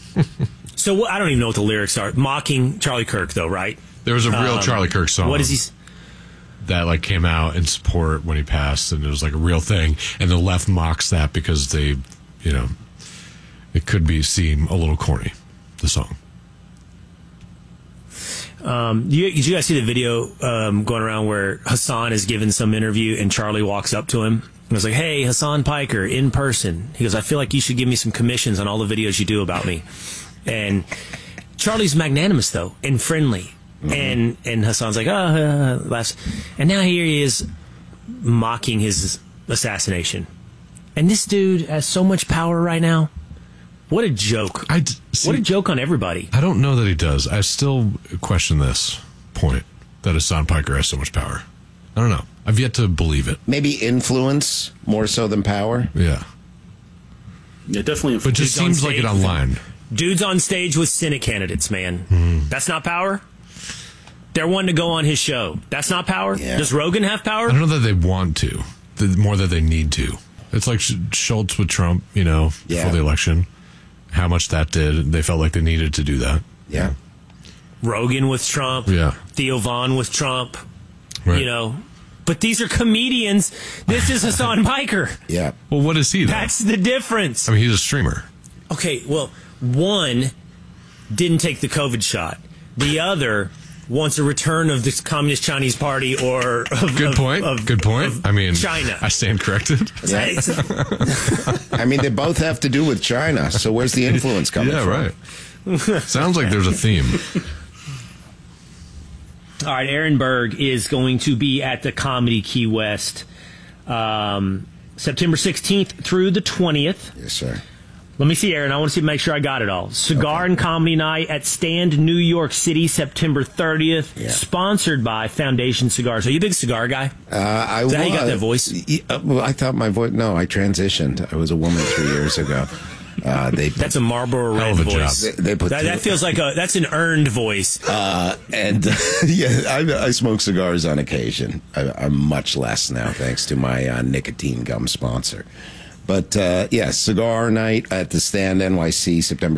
So I don't even know what the lyrics are. Mocking Charlie Kirk, though, right? There was a real Charlie Kirk song. What is he? That came out in support when he passed, and it was a real thing. And the left mocks that because they, it could seem a little corny, the song. Did you guys see the video going around where Hassan is giving some interview and Charlie walks up to him and was like, "Hey, Hassan Piker, in person." He goes, "I feel like you should give me some commissions on all the videos you do about me." And Charlie's magnanimous, though, and friendly. Mm-hmm. And Hassan's like, laughs. And now here he is mocking his assassination. And this dude has so much power right now. What a joke. What a joke on everybody. I don't know that he does. I still question this point that Hassan Piker has so much power. I don't know. I've yet to believe it. Maybe influence more so than power? Yeah. Yeah, definitely. But it just seems like it online. Dude's on stage with Senate candidates, man. That's not power? They're wanting to go on his show. That's not power? Yeah. Does Rogan have power? I don't know that they want to. More that they need to. It's like Schultz with Trump, for the election. How much that did. They felt like they needed to do that. Yeah. Rogan with Trump. Yeah. Theo Vaughn with Trump. Right. But these are comedians. This is Hassan Piker. Yeah. Well, what is he, though? That's the difference. I mean, he's a streamer. Okay, well, one didn't take the COVID shot. The other wants a return of this Communist Chinese Party or Good point. I mean, China. I stand corrected. Yeah. I mean, they both have to do with China, so where's the influence coming from? Yeah, right. Sounds like there's a theme. All right, Aaron Berg is going to be at the Comedy Key West September 16th through the 20th. Yes, sir. Let me see, Aaron. I want to make sure I got it all. Cigar and Comedy Night at Stand New York City, September 30th. Yeah. Sponsored by Foundation Cigars. Are you a big cigar guy? I was. Is that how you got that voice? Well, I thought my voice. No, I transitioned. I was a woman 3 years ago. That's a Marlboro Red voice. They put that feels like that's an earned voice. And I smoke cigars on occasion. I'm much less now, thanks to my nicotine gum sponsor. But, Cigar Night at the Stand NYC, September